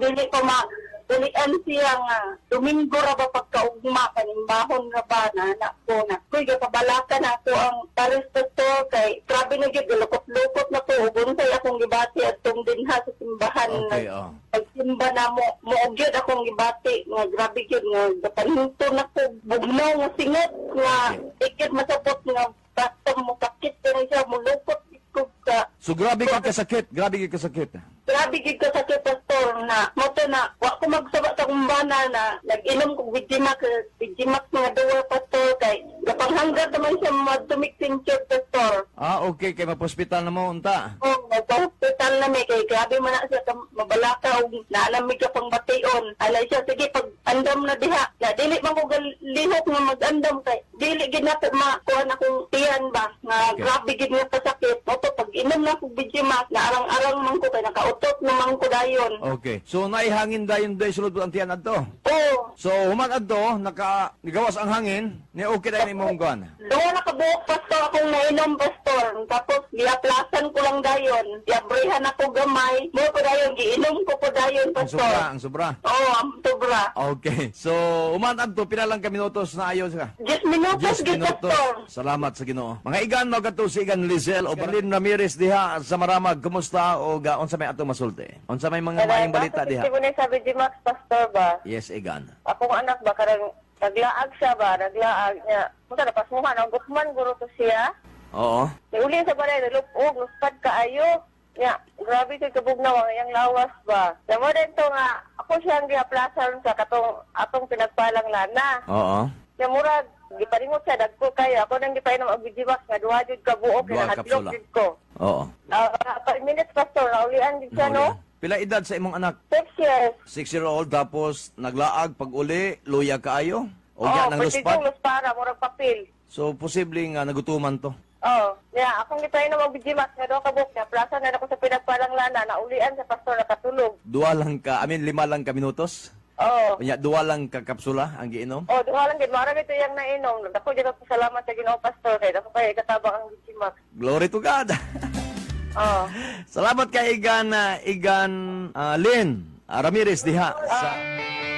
dili ko dilian siya nga Domingo ra ba pagkaugma kanimbahon ra ba na ko na kuy gapabalakan ako ang pares to kay grabe na gyud lukot-lukot na ko ug unsay akong gibati atong dinha sa simbahan. Okay, pagsimba na mo gyud akong gibati nga grabe gyud nga gapanhinto na ko bugnaw nga singot nga ikit masapot nga basta mo kakit kay siya mulukot ko ka. So grabe ka kasakit, grabe ka kasakit. Grabe gid ko sa pastor na moto na wa ko magsaba sa kumbana na nag-inom ko Vigimax mga duwa pastor kay gapanghanggat naman siya madumik tincture pastor. Okay, kay mapospital na mo unta. Hospital na may kay grabe man na siya mabalaka ug naalamig ka pang bation. Alay siya sige pag andam na diha. Na dili man ko lihok nga mag-andam kay dili gid na makuha akong tiyan ba nga grabe gid nga pasakit. Moto pag inom na ko Vigimax na arang-arang man ko kay nakautot naman ko dayon. Okay. So naihangin dayon day sulod ang tiyan adto. Oo. So human adto nagawas ang hangin, ni okay dayon imong kuan. Doon nakabuok pastor akong nainom pastor. Tapos giaplasan ko lang dayon. Giabrihan ako gamay. Mo ko dayon giinom ko po dayon pastor. Ang sobra. Oo, ang sobra. Okay. So human adto pila lang ka minutos na ayos ka. 10 minutos 10 gid minutos. pastor. Salamat sa Ginoo. Mga igan mo kadto si Igan Lizelle o Berlin Ramirez diha sa Maramag. Kumusta o unsa may ato masulti? Unsa may mga maayong balita diha? Kasi ko sabi di Max pastor ba? Yes, Igan. Akong anak ba karang naglaag siya ba? Naglaag niya. Punta na pasmuhan ang gutman guro to siya. Oo. Uli sa balay nalupog, luspad kaayo. Ya, grabe kay kabugnaw ang iyang lawas ba. Damo din to nga ako siyang giaplasan sa atong pinagpalang lana. Oo. Ya murag giparingot siya dagko kayo. Ako nang gipainom og Vigimax nga duha jud ka buok Duha na kapsula. hadlok jud ko. Oo. 5 minutes pastor, naulian jud siya no. Pila edad sa imong anak? 6 years. 6-year-old tapos naglaag pag uli, luya kaayo? O yan ang pwede luspad? kong luspara, murag papel. So posible nga nagutuman to. Akong gipainom og Vigimax nga duha ka buok niya. Plaza na ako sa pinagpalang lana, naulian sa pastor nakatulog. 5 lang ka minutos? Kanya 2 lang ka kapsula ang giinom? Duha lang gid mara gito yang nainom. Dako jud ako salamat sa Ginoo pastor kay dako kay katabang ang Vigimax. Glory to God. Salamat kay Igan Lynn Ramirez diha sa